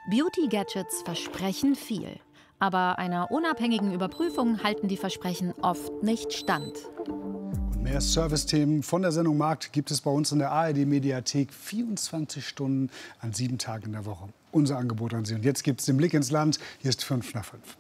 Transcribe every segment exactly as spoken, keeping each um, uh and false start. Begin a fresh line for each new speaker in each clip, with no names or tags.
Beauty-Gadgets versprechen viel. Aber einer unabhängigen Überprüfung halten die Versprechen oft nicht stand.
Und mehr Servicethemen von der Sendung Markt gibt es bei uns in der A R D-Mediathek vierundzwanzig Stunden an sieben Tagen in der Woche. Unser Angebot an Sie. Und jetzt gibt es den Blick ins Land. Hier ist fünf nach fünf.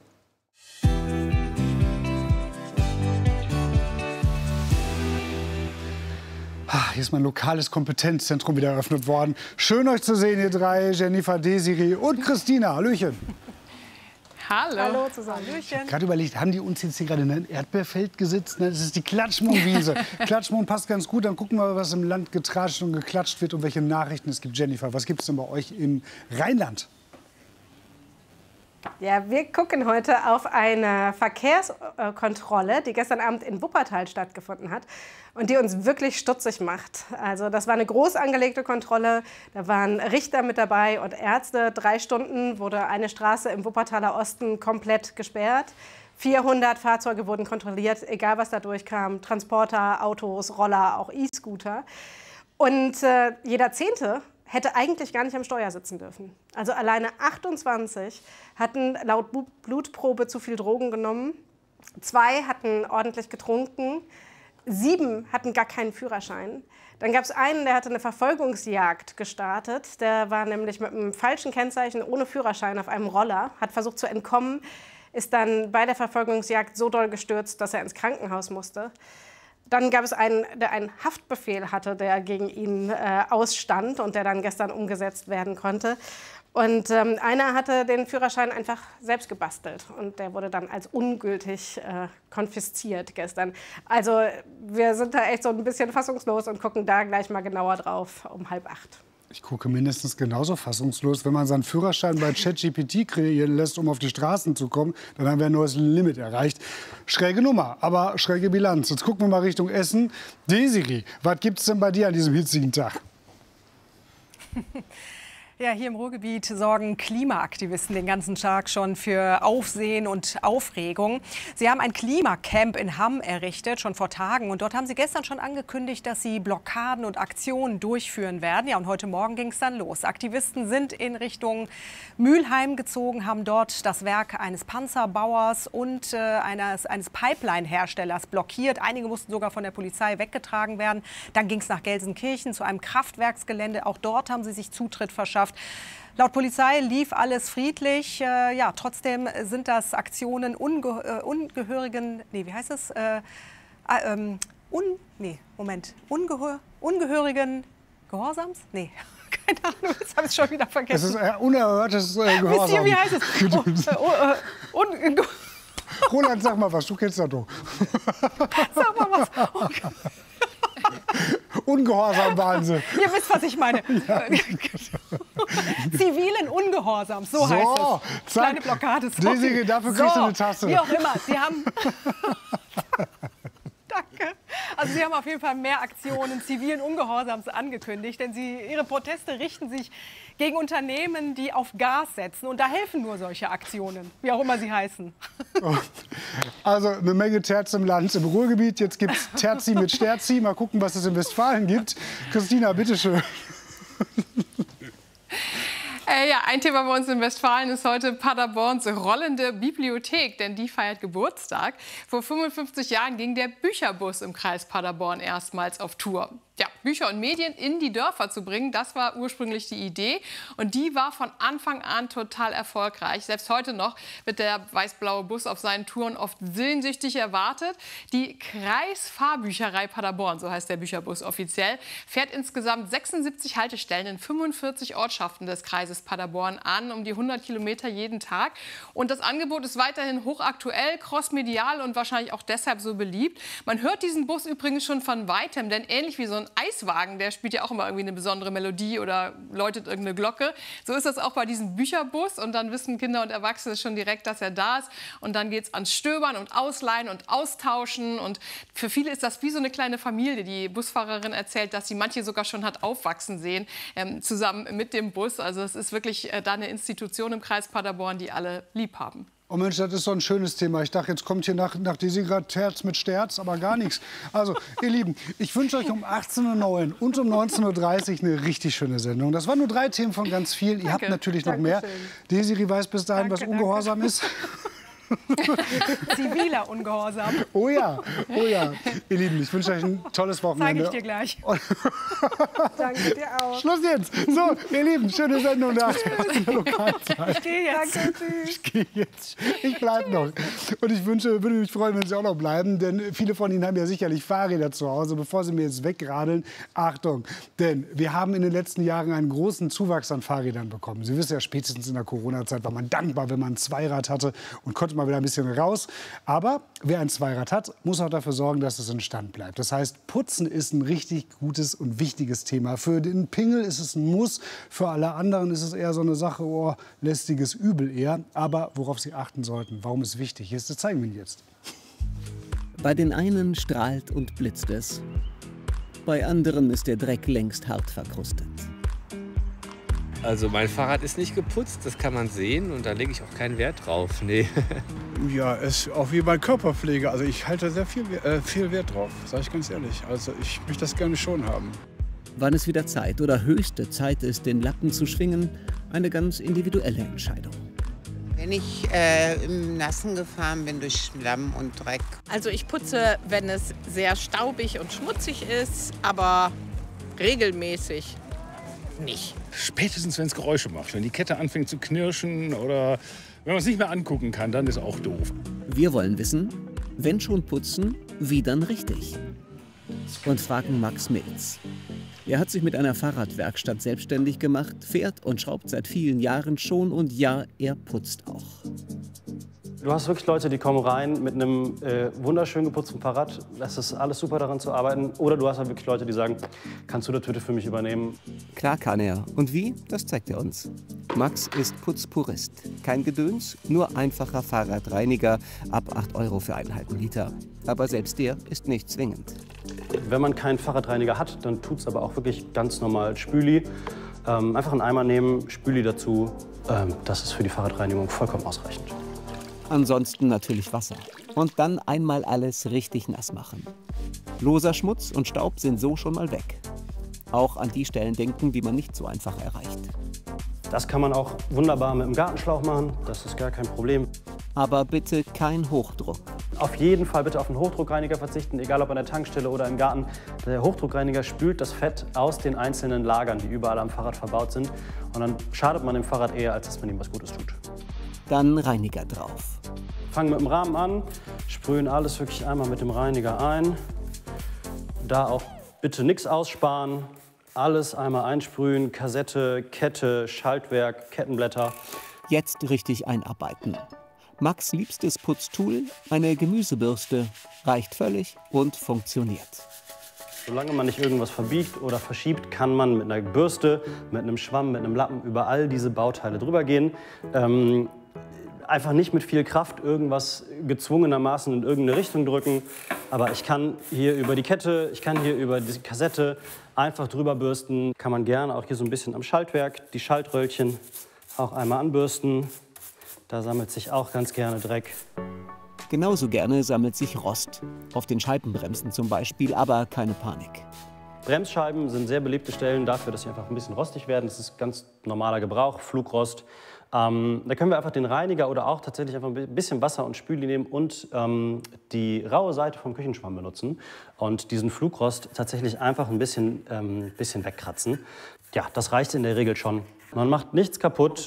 Hier ist mein lokales Kompetenzzentrum wieder eröffnet worden. Schön, euch zu sehen, ihr drei. Jennifer, Desiree und Christina. Hallöchen.
Hallo.
Hallo zusammen.
Ich habe gerade überlegt, haben die uns jetzt hier gerade in ein Erdbeerfeld gesetzt? Das ist die Klatschmondwiese. Klatschmond passt ganz gut. Dann gucken wir mal, was im Land getratscht und geklatscht wird und welche Nachrichten es gibt. Jennifer, was gibt es denn bei euch im Rheinland?
Ja, wir gucken heute auf eine Verkehrskontrolle, die gestern Abend in Wuppertal stattgefunden hat und die uns wirklich stutzig macht. Also das war eine groß angelegte Kontrolle, da waren Richter mit dabei und Ärzte. Drei Stunden wurde eine Straße im Wuppertaler Osten komplett gesperrt. vierhundert Fahrzeuge wurden kontrolliert, egal was da durchkam. Transporter, Autos, Roller, auch E-Scooter. Und äh, jeder Zehnte hätte eigentlich gar nicht am Steuer sitzen dürfen. Also alleine achtundzwanzig hatten laut Blutprobe zu viel Drogen genommen. Zwei hatten ordentlich getrunken. Sieben hatten gar keinen Führerschein. Dann gab es einen, der hatte eine Verfolgungsjagd gestartet. Der war nämlich mit einem falschen Kennzeichen ohne Führerschein auf einem Roller, hat versucht zu entkommen, ist dann bei der Verfolgungsjagd so doll gestürzt, dass er ins Krankenhaus musste. Dann gab es einen, der einen Haftbefehl hatte, der gegen ihn äh, ausstand und der dann gestern umgesetzt werden konnte. Und ähm, einer hatte den Führerschein einfach selbst gebastelt und der wurde dann als ungültig äh, konfisziert gestern. Also wir sind da echt so ein bisschen fassungslos und gucken da gleich mal genauer drauf um halb acht.
Ich gucke mindestens genauso fassungslos. Wenn man seinen Führerschein bei ChatGPT kreieren lässt, um auf die Straßen zu kommen, dann haben wir ein neues Limit erreicht. Schräge Nummer, aber schräge Bilanz. Jetzt gucken wir mal Richtung Essen. Desiree, was gibt es denn bei dir an diesem hitzigen Tag?
Ja, hier im Ruhrgebiet sorgen Klimaaktivisten den ganzen Tag schon für Aufsehen und Aufregung. Sie haben ein Klimacamp in Hamm errichtet, schon vor Tagen. Und dort haben sie gestern schon angekündigt, dass sie Blockaden und Aktionen durchführen werden. Ja, und heute Morgen ging es dann los. Aktivisten sind in Richtung Mülheim gezogen, haben dort das Werk eines Panzerbauers und äh, eines, eines Pipeline-Herstellers blockiert. Einige mussten sogar von der Polizei weggetragen werden. Dann ging es nach Gelsenkirchen zu einem Kraftwerksgelände. Auch dort haben sie sich Zutritt verschafft. Laut Polizei lief alles friedlich. Äh, ja, trotzdem sind das Aktionen unge äh, ungehörigen, nee, wie heißt es? Äh, äh, ähm, un, nee, Moment, Ungehör, ungehörigen Gehorsams? Nee, keine Ahnung, jetzt habe ich es schon wieder vergessen.
Das ist äh, unerhörtes äh, Gehorsam.
Wisst ihr, wie heißt es? Oh, äh, oh, äh, un
Roland, sag mal was, du kennst das doch.
Sag mal was. Oh,
Ungehorsam waren sie.
Ihr wisst, was ich meine. Ja. Zivilen Ungehorsams, so, so heißt es. Kleine Blockade.
Desiree, dafür kriegst
so,
du eine Tasse.
Wie auch immer, Sie haben... Danke. Also Sie haben auf jeden Fall mehr Aktionen zivilen Ungehorsams angekündigt, denn Sie, Ihre Proteste richten sich gegen Unternehmen, die auf Gas setzen. Und da helfen nur solche Aktionen, wie auch immer sie heißen.
Also eine Menge Terz im Land, im Ruhrgebiet. Jetzt gibt es Terzi mit Sterzi. Mal gucken, was es in Westfalen gibt. Christina, bitteschön.
Äh, ja, ein Thema bei uns in Westfalen ist heute Paderborns rollende Bibliothek, denn die feiert Geburtstag. Vor fünfundfünfzig Jahren ging der Bücherbus im Kreis Paderborn erstmals auf Tour. Ja, Bücher und Medien in die Dörfer zu bringen, das war ursprünglich die Idee. Und die war von Anfang an total erfolgreich. Selbst heute noch wird der weiß-blaue Bus auf seinen Touren oft sehnsüchtig erwartet. Die Kreisfahrbücherei Paderborn, so heißt der Bücherbus offiziell, fährt insgesamt sechsundsiebzig Haltestellen in fünfundvierzig Ortschaften des Kreises Paderborn an, um die hundert Kilometer jeden Tag. Und das Angebot ist weiterhin hochaktuell, crossmedial und wahrscheinlich auch deshalb so beliebt. Man hört diesen Bus übrigens schon von weitem, denn ähnlich wie so ein Eiswagen, der spielt ja auch immer irgendwie eine besondere Melodie oder läutet irgendeine Glocke. So ist das auch bei diesem Bücherbus und dann wissen Kinder und Erwachsene schon direkt, dass er da ist. Und dann geht es ans Stöbern und Ausleihen und Austauschen. Und für viele ist das wie so eine kleine Familie. Die Busfahrerin erzählt, dass sie manche sogar schon hat aufwachsen sehen, ähm, zusammen mit dem Bus. Also es ist wirklich äh, da eine Institution im Kreis Paderborn, die alle lieb haben.
Oh Mensch, das ist so ein schönes Thema. Ich dachte, jetzt kommt hier nach, nach Desi gerade Terz mit Sterz, aber gar nichts. Also, ihr Lieben, ich wünsche euch um achtzehn Uhr neun und um neunzehn Uhr dreißig eine richtig schöne Sendung. Das waren nur drei Themen von ganz vielen. Ihr habt natürlich noch mehr. Desiree weiß bis dahin,
Danke,
was Ungehorsam
danke.
ist.
Ziviler Ungehorsam.
Oh ja, oh ja. Ihr Lieben, ich wünsche euch ein tolles Wochenende.
Zeige ich dir gleich.
Danke dir auch.
Schluss jetzt. So, ihr Lieben, schöne Sendung nach der Lokalzeit.
Ich gehe jetzt.
Danke, tschüss.
Ich gehe jetzt. Ich bleibe noch. Und ich wünsche, würde mich freuen, wenn Sie auch noch bleiben. Denn viele von Ihnen haben ja sicherlich Fahrräder zu Hause. Bevor Sie mir jetzt wegradeln, Achtung. Denn wir haben in den letzten Jahren einen großen Zuwachs an Fahrrädern bekommen. Sie wissen ja, spätestens in der Corona-Zeit war man dankbar, wenn man ein Zweirad hatte und konnte mal wieder ein bisschen raus. Aber wer ein Zweirad hat, muss auch dafür sorgen, dass es in Stand bleibt. Das heißt, Putzen ist ein richtig gutes und wichtiges Thema. Für den Pingel ist es ein Muss. Für alle anderen ist es eher so eine Sache, oh, lästiges Übel eher. Aber worauf Sie achten sollten, warum es wichtig ist, das zeigen wir Ihnen jetzt.
Bei den einen strahlt und blitzt es. Bei anderen ist der Dreck längst hart verkrustet.
Also mein Fahrrad ist nicht geputzt, das kann man sehen und da lege ich auch keinen Wert drauf. Nee.
Ja, ist auch wie bei Körperpflege. Also ich halte sehr viel, äh, viel Wert drauf, sage ich ganz ehrlich. Also ich möchte das gerne schon haben.
Wann es wieder Zeit oder höchste Zeit ist, den Lappen zu schwingen, eine ganz individuelle Entscheidung.
Wenn ich äh, im Nassen gefahren bin durch Schlamm und Dreck.
Also ich putze, wenn es sehr staubig und schmutzig ist, aber regelmäßig nicht.
Spätestens, wenn es Geräusche macht. Wenn die Kette anfängt zu knirschen oder wenn man es nicht mehr angucken kann, dann ist auch doof.
Wir wollen wissen, wenn schon putzen, wie dann richtig? Und fragen Max Milz. Er hat sich mit einer Fahrradwerkstatt selbstständig gemacht, fährt und schraubt seit vielen Jahren schon und ja, er putzt auch.
Du hast wirklich Leute, die kommen rein mit einem äh, wunderschön geputzten Fahrrad. Das ist alles super, daran zu arbeiten. Oder du hast halt wirklich Leute, die sagen, kannst du das bitte für mich übernehmen?
Klar kann er. Und wie? Das zeigt er uns. Max ist Putzpurist. Kein Gedöns, nur einfacher Fahrradreiniger ab acht Euro für einen halben Liter. Aber selbst der ist nicht zwingend.
Wenn man keinen Fahrradreiniger hat, dann tut es aber auch wirklich ganz normal Spüli. Ähm, einfach einen Eimer nehmen, Spüli dazu. Ähm, das ist für die Fahrradreinigung vollkommen ausreichend.
Ansonsten natürlich Wasser. Und dann einmal alles richtig nass machen. Loser Schmutz und Staub sind so schon mal weg. Auch an die Stellen denken, die man nicht so einfach erreicht.
Das kann man auch wunderbar mit dem Gartenschlauch machen. Das ist gar kein Problem.
Aber bitte kein Hochdruck.
Auf jeden Fall bitte auf einen Hochdruckreiniger verzichten, egal ob an der Tankstelle oder im Garten. Der Hochdruckreiniger spült das Fett aus den einzelnen Lagern, die überall am Fahrrad verbaut sind. Und dann schadet man dem Fahrrad eher, als dass man ihm was Gutes tut.
Dann Reiniger drauf.
Fangen mit dem Rahmen an, sprühen alles wirklich einmal mit dem Reiniger ein. Da auch bitte nichts aussparen, alles einmal einsprühen, Kassette, Kette, Schaltwerk, Kettenblätter.
Jetzt richtig einarbeiten. Max' liebstes Putztool, eine Gemüsebürste, reicht völlig und funktioniert.
Solange man nicht irgendwas verbiegt oder verschiebt, kann man mit einer Bürste, mit einem Schwamm, mit einem Lappen über all diese Bauteile drüber gehen. Ähm, einfach nicht mit viel Kraft irgendwas gezwungenermaßen in irgendeine Richtung drücken. Aber ich kann hier über die Kette, ich kann hier über die Kassette einfach drüber bürsten. Kann man gerne auch hier so ein bisschen am Schaltwerk, die Schaltröllchen auch einmal anbürsten. Da sammelt sich auch ganz gerne Dreck.
Genauso gerne sammelt sich Rost. Auf den Scheibenbremsen zum Beispiel, aber keine Panik.
Bremsscheiben sind sehr beliebte Stellen dafür, dass sie einfach ein bisschen rostig werden. Das ist ganz normaler Gebrauch, Flugrost. Ähm, da können wir einfach den Reiniger oder auch tatsächlich einfach ein bisschen Wasser und Spüli nehmen und ähm, die raue Seite vom Küchenschwamm benutzen und diesen Flugrost tatsächlich einfach ein bisschen, ähm, bisschen wegkratzen. Ja, das reicht in der Regel schon. Man macht nichts kaputt.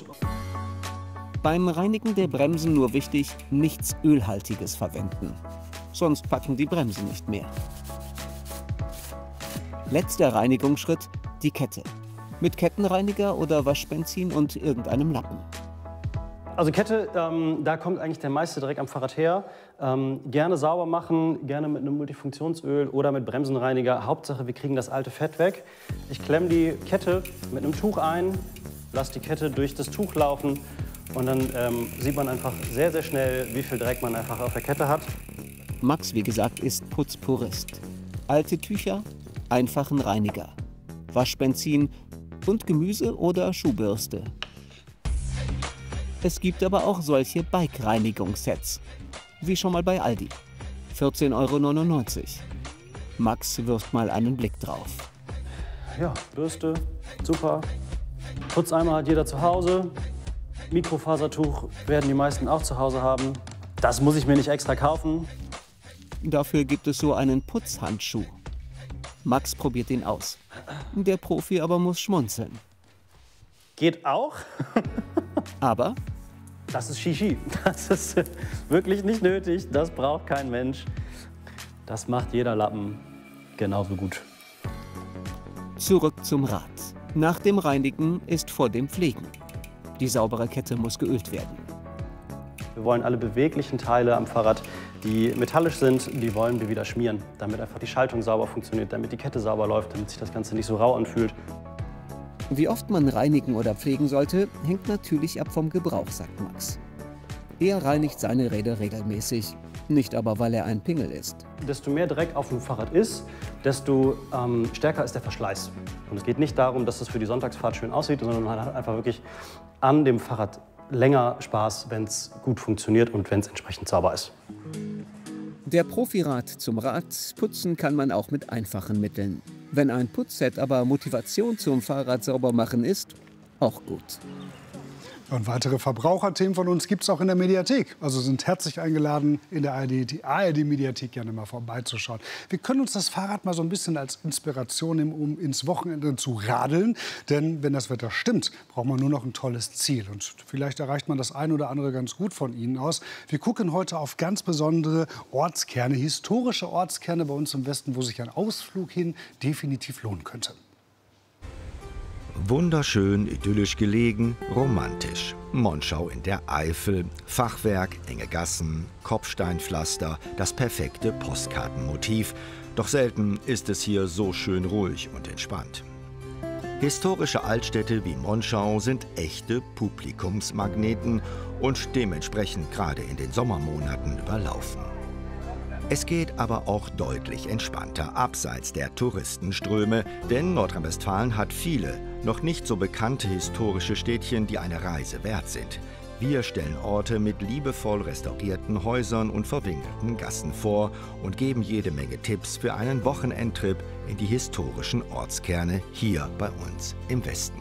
Beim Reinigen der Bremsen nur wichtig, nichts Ölhaltiges verwenden. Sonst packen die Bremsen nicht mehr. Letzter Reinigungsschritt, die Kette. Mit Kettenreiniger oder Waschbenzin und irgendeinem Lappen.
Also Kette, ähm, da kommt eigentlich der meiste Dreck am Fahrrad her. Ähm, gerne sauber machen, gerne mit einem Multifunktionsöl oder mit Bremsenreiniger. Hauptsache, wir kriegen das alte Fett weg. Ich klemme die Kette mit einem Tuch ein, lasse die Kette durch das Tuch laufen und dann ähm, sieht man einfach sehr, sehr schnell, wie viel Dreck man einfach auf der Kette hat.
Max, wie gesagt, ist Putzpurist. Alte Tücher, einfachen Reiniger, Waschbenzin und Gemüse oder Schuhbürste. Es gibt aber auch solche Bike-Reinigungssets. Wie schon mal bei Aldi. vierzehn Euro neunundneunzig. Max wirft mal einen Blick drauf.
Ja, Bürste, super. Putzeimer hat jeder zu Hause. Mikrofasertuch werden die meisten auch zu Hause haben. Das muss ich mir nicht extra kaufen.
Dafür gibt es so einen Putzhandschuh. Max probiert ihn aus. Der Profi aber muss schmunzeln.
Geht auch.
Aber?
Das ist Shishi. Das ist wirklich nicht nötig. Das braucht kein Mensch. Das macht jeder Lappen genauso gut.
Zurück zum Rad. Nach dem Reinigen ist vor dem Pflegen. Die saubere Kette muss geölt werden.
Wir wollen alle beweglichen Teile am Fahrrad, die metallisch sind, die wollen wir wieder schmieren, damit einfach die Schaltung sauber funktioniert, damit die Kette sauber läuft, damit sich das Ganze nicht so rau anfühlt.
Wie oft man reinigen oder pflegen sollte, hängt natürlich ab vom Gebrauch, sagt Max. Er reinigt seine Räder regelmäßig, nicht aber, weil er ein Pingel ist.
Desto mehr Dreck auf dem Fahrrad ist, desto ähm, stärker ist der Verschleiß. Und es geht nicht darum, dass es für die Sonntagsfahrt schön aussieht, sondern man hat einfach wirklich an dem Fahrrad länger Spaß, wenn es gut funktioniert und wenn es entsprechend sauber ist.
Der Profirat zum Rad putzen kann man auch mit einfachen Mitteln. Wenn ein Putzset aber Motivation zum Fahrrad sauber machen ist, auch gut.
Und weitere Verbraucherthemen von uns gibt es auch in der Mediathek. Also sind herzlich eingeladen, in der A R D, die A R D-Mediathek gerne mal vorbeizuschauen. Wir können uns das Fahrrad mal so ein bisschen als Inspiration nehmen, um ins Wochenende zu radeln. Denn wenn das Wetter stimmt, braucht man nur noch ein tolles Ziel. Und vielleicht erreicht man das ein oder andere ganz gut von Ihnen aus. Wir gucken heute auf ganz besondere Ortskerne, historische Ortskerne bei uns im Westen, wo sich ein Ausflug hin definitiv lohnen könnte.
Wunderschön, idyllisch gelegen, romantisch. Monschau in der Eifel, Fachwerk, enge Gassen, Kopfsteinpflaster, das perfekte Postkartenmotiv. Doch selten ist es hier so schön ruhig und entspannt. Historische Altstädte wie Monschau sind echte Publikumsmagneten und dementsprechend gerade in den Sommermonaten überlaufen. Es geht aber auch deutlich entspannter abseits der Touristenströme, denn Nordrhein-Westfalen hat viele, noch nicht so bekannte historische Städtchen, die eine Reise wert sind. Wir stellen Orte mit liebevoll restaurierten Häusern und verwinkelten Gassen vor und geben jede Menge Tipps für einen Wochenendtrip in die historischen Ortskerne hier bei uns im Westen.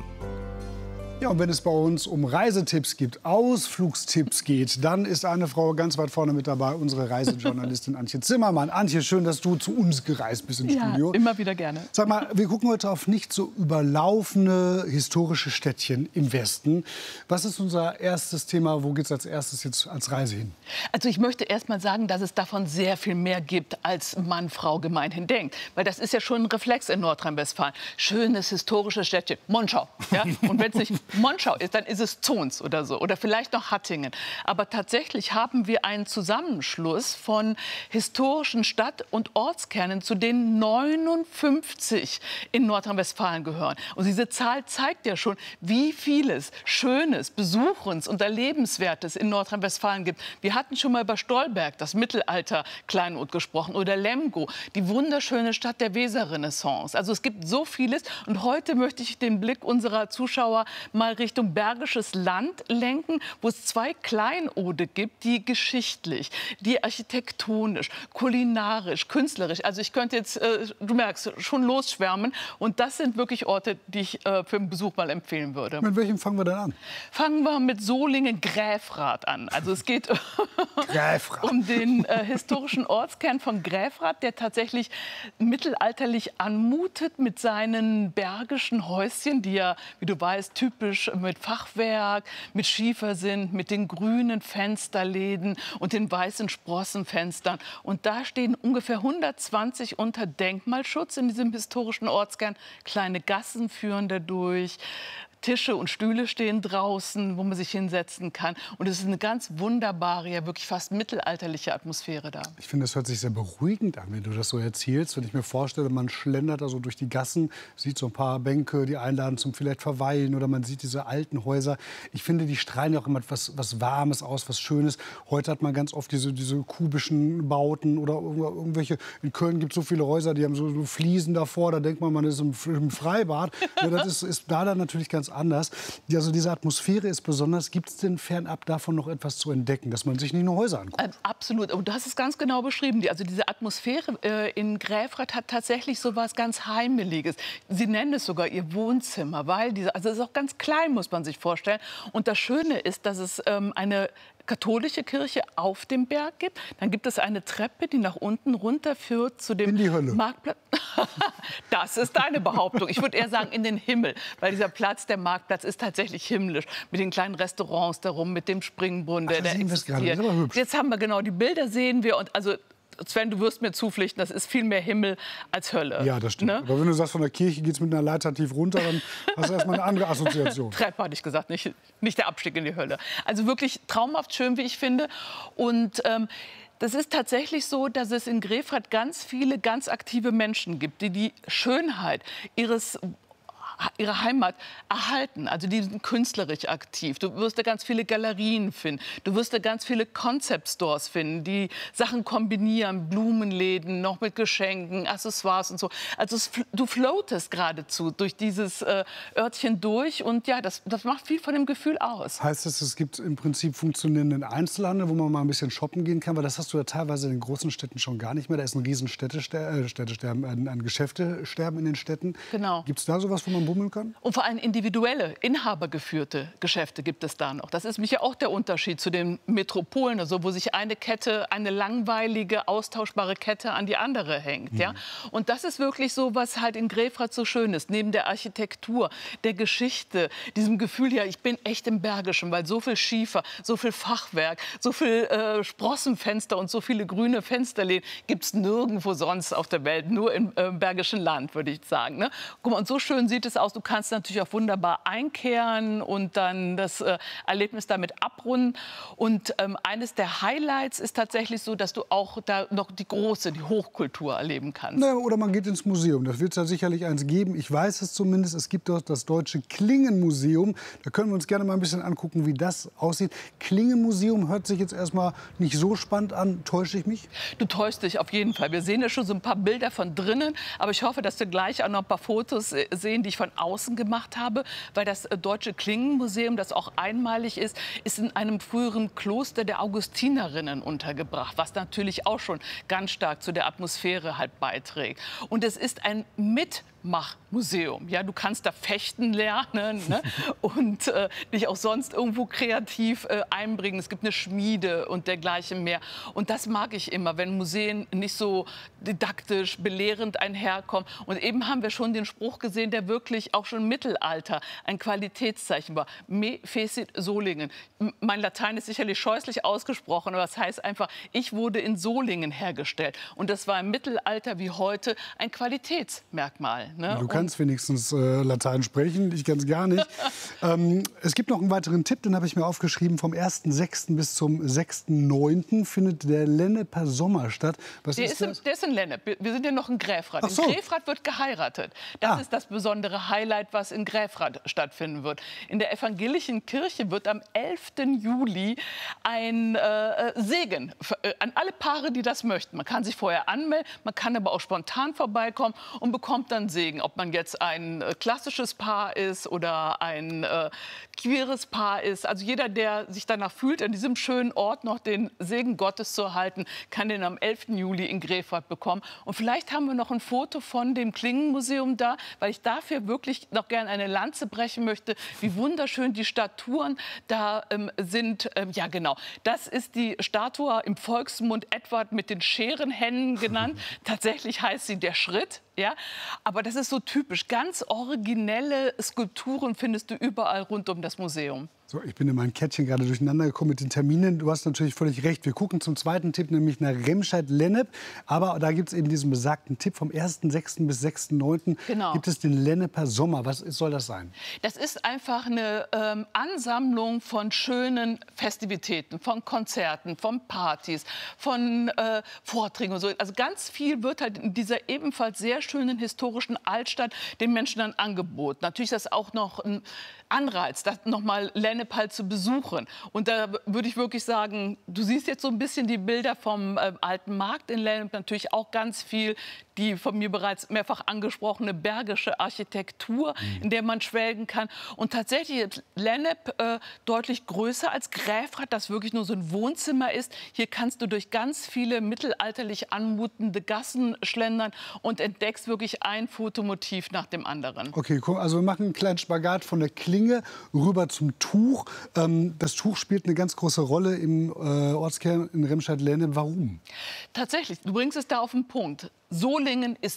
Ja, und wenn es bei uns um Reisetipps gibt, Ausflugstipps geht, dann ist eine Frau ganz weit vorne mit dabei, unsere Reisejournalistin Antje Zimmermann. Antje, schön, dass du zu uns gereist bist ins
ja,
Studio.
Immer wieder gerne.
Sag mal, wir gucken heute auf nicht so überlaufene historische Städtchen im Westen. Was ist unser erstes Thema? Wo geht es als erstes jetzt als Reise hin?
Also ich möchte erst mal sagen, dass es davon sehr viel mehr gibt, als Mann, Frau gemeinhin denkt. Weil das ist ja schon ein Reflex in Nordrhein-Westfalen. Schönes historisches Städtchen, Monschau. Ja? Und wenn es nicht Monschau ist, dann ist es Zons oder so. Oder vielleicht noch Hattingen. Aber tatsächlich haben wir einen Zusammenschluss von historischen Stadt- und Ortskernen, zu denen neunundfünfzig in Nordrhein-Westfalen gehören. Und diese Zahl zeigt ja schon, wie vieles Schönes, Besuchens- und Erlebenswertes in Nordrhein-Westfalen gibt. Wir hatten schon mal über Stolberg, das Mittelalter-Kleinod, gesprochen. Oder Lemgo, die wunderschöne Stadt der Weserrenaissance. Also es gibt so vieles. Und heute möchte ich den Blick unserer Zuschauer mal Richtung Bergisches Land lenken, wo es zwei Kleinode gibt, die geschichtlich, die architektonisch, kulinarisch, künstlerisch, also ich könnte jetzt, äh, du merkst, schon losschwärmen. Und das sind wirklich Orte, die ich äh, für einen Besuch mal empfehlen würde.
Mit welchem fangen wir denn an?
Fangen wir mit Solingen-Gräfrath an. Also es geht um den äh, historischen Ortskern von Gräfrath, der tatsächlich mittelalterlich anmutet mit seinen bergischen Häuschen, die ja, wie du weißt, typisch mit Fachwerk, mit Schiefer sind, mit den grünen Fensterläden und den weißen Sprossenfenstern. Und da stehen ungefähr hundertzwanzig unter Denkmalschutz in diesem historischen Ortskern. Kleine Gassen führen dadurch. Tische und Stühle stehen draußen, wo man sich hinsetzen kann. Und es ist eine ganz wunderbare, ja wirklich fast mittelalterliche Atmosphäre da.
Ich finde, es hört sich sehr beruhigend an, wenn du das so erzählst. Wenn ich mir vorstelle, man schlendert da so durch die Gassen, sieht so ein paar Bänke, die einladen zum vielleicht Verweilen, oder man sieht diese alten Häuser. Ich finde, die strahlen ja auch immer was, was Warmes aus, was Schönes. Heute hat man ganz oft diese, diese kubischen Bauten oder irgendwelche. In Köln gibt es so viele Häuser, die haben so, so Fliesen davor. Da denkt man, man ist im, im Freibad. Ja, das ist, ist da dann natürlich ganz anders. Also diese Atmosphäre ist besonders. Gibt es denn fernab davon noch etwas zu entdecken, dass man sich nicht nur Häuser anguckt?
Äh, absolut. Und du hast es ganz genau beschrieben. Die, also diese Atmosphäre äh, in Gräfrath hat tatsächlich so was ganz Heimeliges. Sie nennen es sogar ihr Wohnzimmer, weil diese, also es ist auch ganz klein, muss man sich vorstellen. Und das Schöne ist, dass es ähm, eine katholische Kirche auf dem Berg gibt. Dann gibt es eine Treppe, die nach unten runterführt zu dem
in die Hölle.
Marktplatz. Das ist deine Behauptung. Ich würde eher sagen in den Himmel, weil dieser Platz, der Marktplatz, ist tatsächlich himmlisch. Mit den kleinen Restaurants darum, mit dem Springbrunnen, der,
Ach,
der
sehen
existiert.
das ist aber hübsch.
Jetzt haben wir genau die Bilder, sehen wir. Und also Sven, du wirst mir zupflichten, das ist viel mehr Himmel als Hölle.
Ja, das stimmt.
Ne?
Aber wenn du sagst, von der Kirche geht es mit einer Leiter tief runter, dann hast du erstmal eine andere Assoziation.
Treppe hatte ich gesagt, nicht, nicht der Abstieg in die Hölle. Also wirklich traumhaft schön, wie ich finde. Und ähm, das ist tatsächlich so, dass es in Gräfrath ganz viele ganz aktive Menschen gibt, die die Schönheit ihres ihre Heimat erhalten. Also die sind künstlerisch aktiv. Du wirst da ganz viele Galerien finden. Du wirst da ganz viele Concept Stores finden, die Sachen kombinieren, Blumenläden, noch mit Geschenken, Accessoires und so. Also es, du floatest geradezu durch dieses äh, Örtchen durch und ja, das, das macht viel von dem Gefühl aus.
Heißt das, es gibt im Prinzip funktionierenden Einzelhandel, wo man mal ein bisschen shoppen gehen kann? Weil das hast du ja teilweise in den großen Städten schon gar nicht mehr. Da ist ein riesen Städtesterben, äh, Städtesterben, ein, ein Geschäftesterben in den Städten.
Genau.
Gibt es da sowas, wo man bummeln kann?
Und vor allem individuelle, inhabergeführte Geschäfte gibt es da noch. Das ist mich ja auch der Unterschied zu den Metropolen, also wo sich eine Kette, eine langweilige, austauschbare Kette an die andere hängt. Mhm. Ja? Und das ist wirklich so, was halt in Gräfrath so schön ist. Neben der Architektur, der Geschichte, diesem Gefühl, ja, ich bin echt im Bergischen, weil so viel Schiefer, so viel Fachwerk, so viel äh, Sprossenfenster und so viele grüne Fensterläden gibt es nirgendwo sonst auf der Welt, nur im äh, Bergischen Land, würde ich sagen. Ne? Guck mal, und so schön sieht es aus. Du kannst natürlich auch wunderbar einkehren und dann das äh, Erlebnis damit abrunden. Und ähm, eines der Highlights ist tatsächlich so, dass du auch da noch die große, die Hochkultur erleben kannst.
Naja, oder man geht ins Museum. Das wird es ja sicherlich eins geben. Ich weiß es zumindest. Es gibt dort das Deutsche Klingenmuseum. Da können wir uns gerne mal ein bisschen angucken, wie das aussieht. Klingenmuseum hört sich jetzt erstmal nicht so spannend an. Täusche ich mich?
Du täuschst dich auf jeden Fall. Wir sehen ja schon so ein paar Bilder von drinnen. Aber ich hoffe, dass wir gleich auch noch ein paar Fotos sehen, die ich von außen gemacht habe, weil das Deutsche Klingenmuseum, das auch einmalig ist, ist in einem früheren Kloster der Augustinerinnen untergebracht, was natürlich auch schon ganz stark zu der Atmosphäre halt beiträgt. Und es ist ein Mitmachmuseum. Ja, du kannst da fechten lernen, ne? und äh, dich auch sonst irgendwo kreativ äh, einbringen. Es gibt eine Schmiede und dergleichen mehr. Und das mag ich immer, wenn Museen nicht so didaktisch, belehrend einherkommen. Und eben haben wir schon den Spruch gesehen, der wirklich auch schon im Mittelalter ein Qualitätszeichen war. Me fecit Solingen. Mein Latein ist sicherlich scheußlich ausgesprochen, aber das heißt einfach, ich wurde in Solingen hergestellt. Und das war im Mittelalter wie heute ein Qualitätsmerkmal. Ne?
Du kannst wenigstens äh, Latein sprechen, ich kann es gar nicht. ähm, es gibt noch einen weiteren Tipp, den habe ich mir aufgeschrieben. Vom ersten sechsten bis zum sechsten neunten findet der Lenneper Sommer statt. Was
der,
ist
ist
das?
In, der ist in Lennep. Wir sind ja noch in Gräfrath.
Ach so.
In Gräfrath wird geheiratet. Das
Ah.
ist das besondere Highlight, was in Gräfrath stattfinden wird. In der evangelischen Kirche wird am elften Juli ein äh, Segen für, äh, an alle Paare, die das möchten. Man kann sich vorher anmelden, man kann aber auch spontan vorbeikommen und bekommt dann Segen. Ob man jetzt ein äh, klassisches Paar ist oder ein äh, queeres Paar ist. Also jeder, der sich danach fühlt, an diesem schönen Ort noch den Segen Gottes zu erhalten, kann den am elften Juli in Gräfrath bekommen. Und vielleicht haben wir noch ein Foto von dem Klingenmuseum da, weil ich dafür wirklich noch gerne eine Lanze brechen möchte, wie wunderschön die Statuen da ähm, sind. Ähm, ja, genau. Das ist die Statue im Volksmund Edward mit den Scherenhänden genannt. Tatsächlich heißt sie der Schritt. Ja, aber das ist so typisch. Ganz originelle Skulpturen findest du überall rund um das Museum.
So, ich bin in meinem Kettchen gerade durcheinander gekommen mit den Terminen. Du hast natürlich völlig recht. Wir gucken zum zweiten Tipp, nämlich nach Remscheid-Lennep. Aber da gibt es eben diesen besagten Tipp vom ersten sechsten bis sechsten neunten
Genau.
gibt es den Lenneper Sommer. Was soll das sein?
Das ist einfach eine ähm, Ansammlung von schönen Festivitäten, von Konzerten, von Partys, von äh, Vorträgen und so. Also ganz viel wird halt in dieser ebenfalls sehr schönen historischen Altstadt den Menschen dann angeboten. Natürlich ist das auch noch ein Anreiz, das noch mal Lennep Lennep halt zu besuchen. Und da würde ich wirklich sagen, du siehst jetzt so ein bisschen die Bilder vom äh, alten Markt in Lennep, natürlich auch ganz viel die von mir bereits mehrfach angesprochene bergische Architektur, mhm. in der man schwelgen kann. Und tatsächlich ist Lennep äh, deutlich größer als Gräfrath, das wirklich nur so ein Wohnzimmer ist. Hier kannst du durch ganz viele mittelalterlich anmutende Gassen schlendern und entdeckst wirklich ein Fotomotiv nach dem anderen.
Okay, cool. Also wir machen einen kleinen Spagat von der Klinge rüber zum Tuch. Ähm, das Tuch spielt eine ganz große Rolle im äh, Ortskern in Remscheid-Lennep. Warum?
Tatsächlich, du bringst es da auf den Punkt. Solingen ist